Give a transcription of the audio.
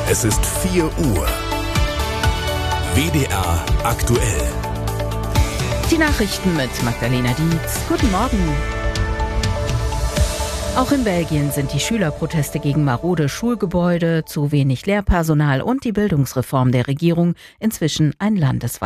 Es ist 4 Uhr. WDR aktuell. Die Nachrichten mit Magdalena Dietz. Guten Morgen. Auch in Belgien sind die Schülerproteste gegen marode Schulgebäude, zu wenig Lehrpersonal und die Bildungsreform der Regierung inzwischen ein landesweites